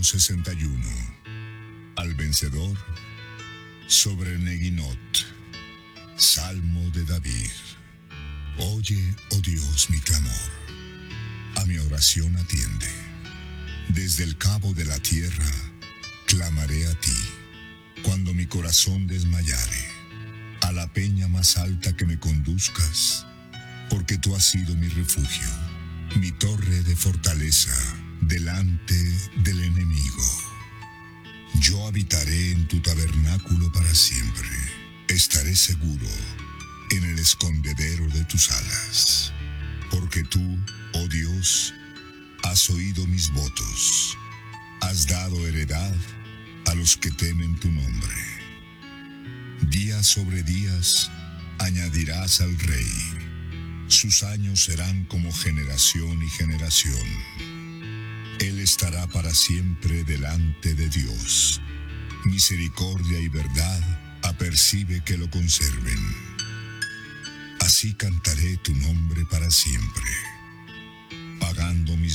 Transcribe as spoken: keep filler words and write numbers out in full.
Salmo sesenta y uno. Al vencedor, sobre Neguinot. Salmo de David. Oye, oh Dios, mi clamor. A mi oración atiende. Desde el cabo de la tierra, clamaré a ti. Cuando mi corazón desmayare, a la peña más alta que me conduzcas, porque tú has sido mi refugio, mi torre de fortaleza, delante del enemigo. Yo habitaré en tu tabernáculo para siempre. Estaré seguro en el escondedero de tus alas. Porque tú, oh Dios, has oído mis votos. Has dado heredad a los que temen tu nombre. Días sobre días añadirás al rey. Sus años serán como generación y generación. Él estará para siempre delante de Dios. Misericordia y verdad apercibe que lo conserven. Así cantaré tu nombre para siempre, pagando mis